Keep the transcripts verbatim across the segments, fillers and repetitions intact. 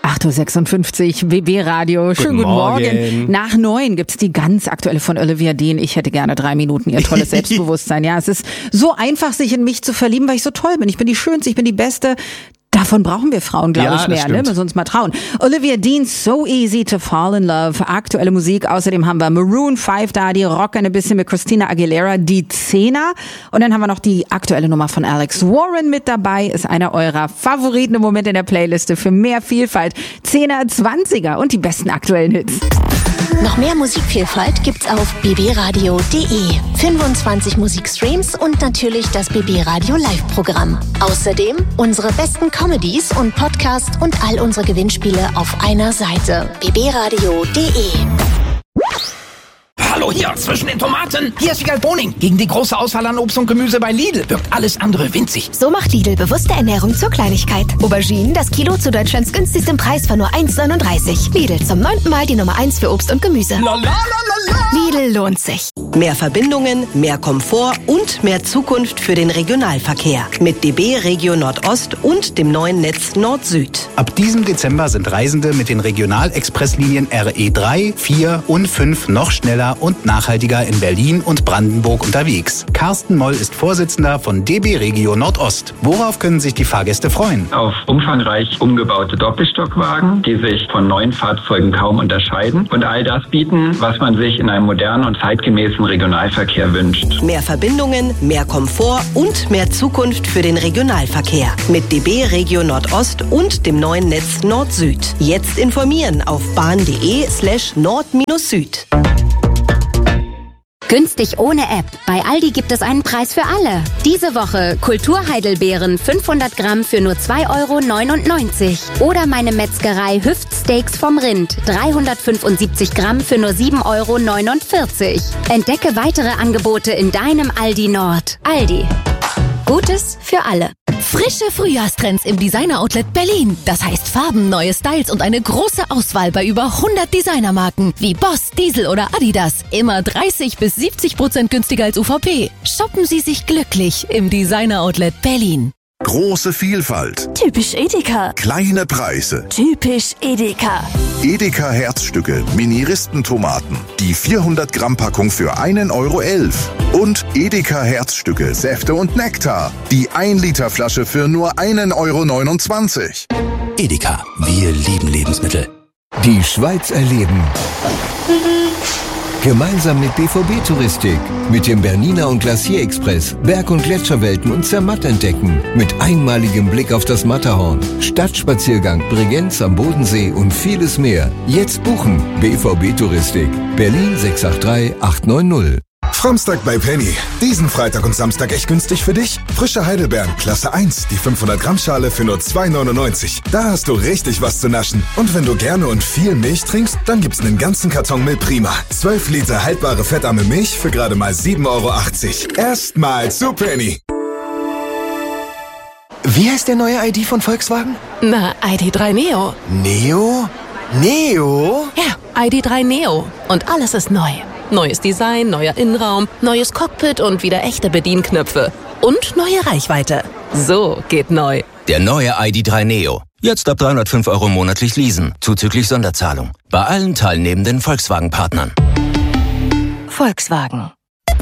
acht Uhr sechsundfünfzig, B B Radio. Schönen guten, guten Morgen. Morgen. Nach neun gibt's die ganz aktuelle von Olivia Dean. Ich hätte gerne drei Minuten ihr tolles Selbstbewusstsein. Ja, es ist so einfach, sich in mich zu verlieben, weil ich so toll bin. Ich bin die Schönste, ich bin die Beste. Davon brauchen wir Frauen, glaube ja, ich, mehr, ne? Müssen wir uns mal trauen. Olivia Dean, So Easy to Fall in Love. Aktuelle Musik. Außerdem haben wir Maroon five da, die rocken ein bisschen mit Christina Aguilera, die Zehner. Und dann haben wir noch die aktuelle Nummer von Alex Warren mit dabei. Ist einer eurer Favoriten im Moment in der Playliste für mehr Vielfalt. Zehner, Zwanziger und die besten aktuellen Hits. Noch mehr Musikvielfalt gibt's auf b b radio punkt d e. fünfundzwanzig Musikstreams und natürlich das B B Radio Live-Programm. Außerdem unsere besten Comedies und Podcasts und all unsere Gewinnspiele auf einer Seite. b b radio punkt d e. Hallo hier, zwischen den Tomaten. Hier ist Wiegald Boning. Gegen die große Auswahl an Obst und Gemüse bei Lidl wirkt alles andere winzig. So macht Lidl bewusste Ernährung zur Kleinigkeit. Auberginen, das Kilo zu Deutschlands günstigsten Preis von nur eins neununddreißig. Lidl, zum neunten Mal die Nummer eins für Obst und Gemüse. La, la, la, la, la. Lidl lohnt sich. Mehr Verbindungen, mehr Komfort und mehr Zukunft für den Regionalverkehr. Mit D B Regio Nordost und dem neuen Netz Nord-Süd. Ab diesem Dezember sind Reisende mit den Regionalexpresslinien R E drei, vier und fünf noch schneller und nachhaltiger in Berlin und Brandenburg unterwegs. Carsten Moll ist Vorsitzender von D B Regio Nordost. Worauf können sich die Fahrgäste freuen? Auf umfangreich umgebaute Doppelstockwagen, die sich von neuen Fahrzeugen kaum unterscheiden und all das bieten, was man sich in einem modernen und zeitgemäßen Regionalverkehr wünscht. Mehr Verbindungen, mehr Komfort und mehr Zukunft für den Regionalverkehr. Mit D B Regio Nordost und dem neuen Netz Nord-Süd. Jetzt informieren auf bahn.de slash nord-süd. Günstig ohne App. Bei Aldi gibt es einen Preis für alle. Diese Woche Kulturheidelbeeren fünfhundert Gramm für nur zwei Euro neunundneunzig. Oder meine Metzgerei Hüftsteaks vom Rind dreihundertfünfundsiebzig Gramm für nur sieben Euro neunundvierzig. Entdecke weitere Angebote in deinem Aldi Nord. Aldi. Gutes für alle. Frische Frühjahrstrends im Designer-Outlet Berlin. Das heißt Farben, neue Styles und eine große Auswahl bei über hundert Designermarken wie Boss, Diesel oder Adidas. Immer dreißig bis siebzig Prozent günstiger als U V P. Shoppen Sie sich glücklich im Designer-Outlet Berlin. Große Vielfalt. Typisch Edeka. Kleine Preise. Typisch Edeka. Edeka Herzstücke, Mini-Ristentomaten. Die vierhundert Gramm Packung für einen Euro elf. Und Edeka Herzstücke, Säfte und Nektar. Die ein Liter Flasche für nur einen Euro neunundzwanzig. Edeka, wir lieben Lebensmittel. Die Schweiz erleben. Gemeinsam mit B V B-Touristik. Mit dem Bernina und Glacier Express Berg- und Gletscherwelten und Zermatt entdecken. Mit einmaligem Blick auf das Matterhorn. Stadtspaziergang, Bregenz am Bodensee und vieles mehr. Jetzt buchen. B V B-Touristik. Berlin sechs acht drei acht neun null. Framstag bei Penny. Diesen Freitag und Samstag echt günstig für dich? Frische Heidelbeeren, Klasse eins, die fünfhundert Gramm Schale für nur zwei neunundneunzig. Da hast du richtig was zu naschen. Und wenn du gerne und viel Milch trinkst, dann gibt's einen ganzen Karton Milch Prima. zwölf Liter haltbare fettarme Milch für gerade mal sieben Euro achtzig. Erstmal zu Penny. Wie heißt der neue I D von Volkswagen? Na, I D drei Neo. Neo? Neo? Ja, I D drei Neo. Und alles ist neu. Neues Design, neuer Innenraum, neues Cockpit und wieder echte Bedienknöpfe. Und neue Reichweite. So geht neu. Der neue I D drei Neo. Jetzt ab dreihundertfünf Euro monatlich leasen, zuzüglich Sonderzahlung. Bei allen teilnehmenden Volkswagen-Partnern. Volkswagen.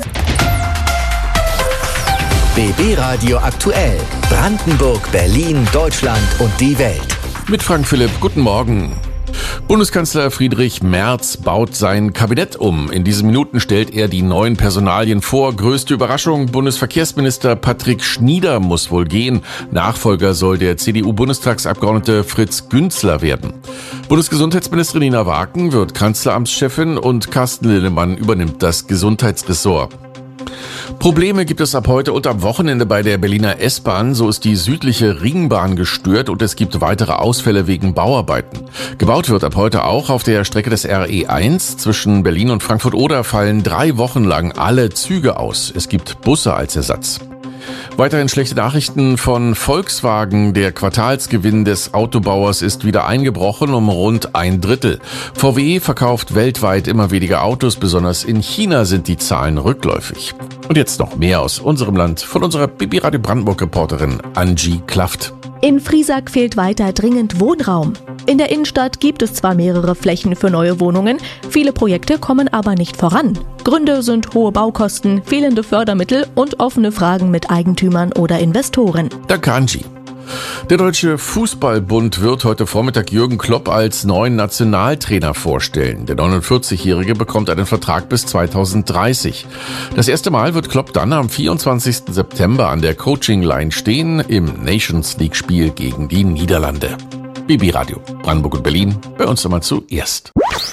B B Radio aktuell. Brandenburg, Berlin, Deutschland und die Welt. Mit Frank Philipp, guten Morgen. Bundeskanzler Friedrich Merz baut sein Kabinett um. In diesen Minuten stellt er die neuen Personalien vor. Größte Überraschung, Bundesverkehrsminister Patrick Schnieder muss wohl gehen. Nachfolger soll der C D U-Bundestagsabgeordnete Fritz Günzler werden. Bundesgesundheitsministerin Nina Waken wird Kanzleramtschefin und Carsten Linnemann übernimmt das Gesundheitsressort. Probleme gibt es ab heute und am Wochenende bei der Berliner S-Bahn. So ist die südliche Ringbahn gestört und es gibt weitere Ausfälle wegen Bauarbeiten. Gebaut wird ab heute auch auf der Strecke des R E eins. Zwischen Berlin und Frankfurt-Oder fallen drei Wochen lang alle Züge aus. Es gibt Busse als Ersatz. Weiterhin schlechte Nachrichten von Volkswagen. Der Quartalsgewinn des Autobauers ist wieder eingebrochen um rund ein Drittel. V W verkauft weltweit immer weniger Autos, besonders in China sind die Zahlen rückläufig. Und jetzt noch mehr aus unserem Land von unserer B B Radio Brandenburg-Reporterin Angie Klaft. In Friesack fehlt weiter dringend Wohnraum. In der Innenstadt gibt es zwar mehrere Flächen für neue Wohnungen, viele Projekte kommen aber nicht voran. Gründe sind hohe Baukosten, fehlende Fördermittel und offene Fragen mit Eigentümern oder Investoren. Danke, Angie. Der Deutsche Fußballbund wird heute Vormittag Jürgen Klopp als neuen Nationaltrainer vorstellen. Der neunundvierzigjährige bekommt einen Vertrag bis zweitausenddreißig. Das erste Mal wird Klopp dann am vierundzwanzigsten September an der Coaching-Line stehen im Nations League-Spiel gegen die Niederlande. B B Radio, Brandenburg und Berlin, bei uns nochmal zuerst.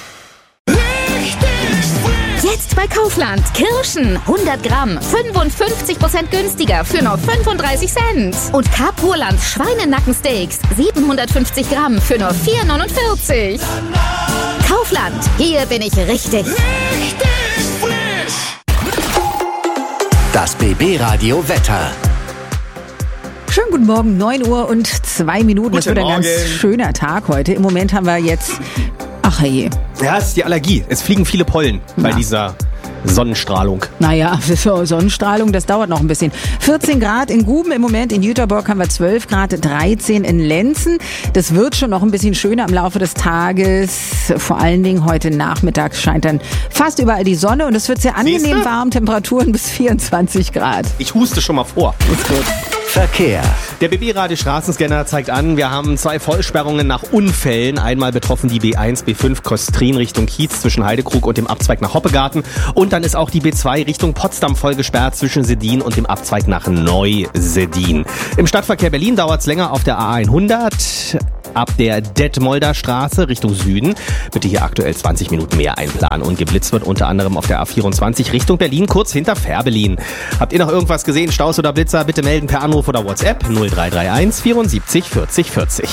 Jetzt bei Kaufland. Kirschen hundert Gramm, fünfundfünfzig Prozent günstiger für nur fünfunddreißig Cent. Und Carpoland Schweinenackensteaks, siebenhundertfünfzig Gramm für nur vier neunundvierzig. Kaufland, hier bin ich richtig. Richtig frisch. Das B B Radio Wetter. Schönen guten Morgen, neun Uhr und zwei Minuten. Es wird ein ganz schöner Tag heute. Im Moment haben wir jetzt... Ach hey. Ja, es ist die Allergie. Es fliegen viele Pollen bei ja. dieser Sonnenstrahlung. Naja, Sonnenstrahlung, das dauert noch ein bisschen. vierzehn Grad in Guben im Moment, in Jüterborg haben wir zwölf Grad, dreizehn in Lenzen. Das wird schon noch ein bisschen schöner im Laufe des Tages. Vor allen Dingen heute Nachmittag scheint dann fast überall die Sonne und es wird sehr angenehm warm, Temperaturen bis vierundzwanzig Grad. Ich huste schon mal vor. Ist gut. Verkehr. Der B B-Radio Straßenscanner zeigt an, wir haben zwei Vollsperrungen nach Unfällen. Einmal betroffen die B eins, B fünf Kostrin Richtung Kiez zwischen Heidekrug und dem Abzweig nach Hoppegarten. Und dann ist auch die B zwei Richtung Potsdam voll gesperrt zwischen Sedin und dem Abzweig nach Neu-Sedin. Im Stadtverkehr Berlin dauert es länger auf der A hundert. Ab der Detmolder Straße Richtung Süden. Bitte hier aktuell zwanzig Minuten mehr einplanen. Und geblitzt wird unter anderem auf der A vierundzwanzig Richtung Berlin, kurz hinter Fährberlin. Habt ihr noch irgendwas gesehen, Staus oder Blitzer? Bitte melden per Anruf oder WhatsApp null drei drei eins vierundsiebzig vierzig vierzig.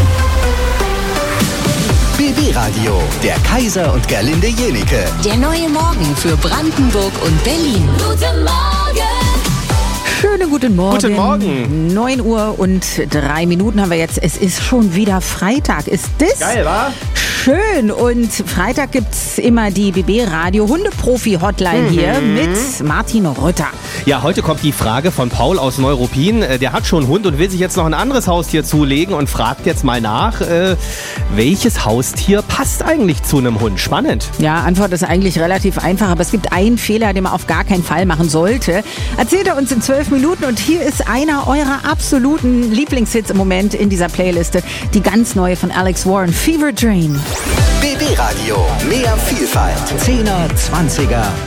B B Radio, der Kaiser und Gerlinde Jenike. Der neue Morgen für Brandenburg und Berlin. Guten Morgen! Schönen guten Morgen. Guten Morgen. neun Uhr und drei Minuten haben wir jetzt. Es ist schon wieder Freitag. Ist das? Geil, wa? Schön. Und Freitag gibt's immer die B B Radio Hundeprofi-Hotline mhm. hier mit Martin Rütter. Ja, heute kommt die Frage von Paul aus Neuruppin. Der hat schon einen Hund und will sich jetzt noch ein anderes Haustier zulegen und fragt jetzt mal nach, äh, welches Haustier passt eigentlich zu einem Hund? Spannend. Ja, Antwort ist eigentlich relativ einfach, aber es gibt einen Fehler, den man auf gar keinen Fall machen sollte. Erzählt er uns in zwölf Minuten und hier ist einer eurer absoluten Lieblingshits im Moment in dieser Playliste. Die ganz neue von Alex Warren, Fever Dream. B B Radio, mehr Vielfalt. Zehner, Zwanziger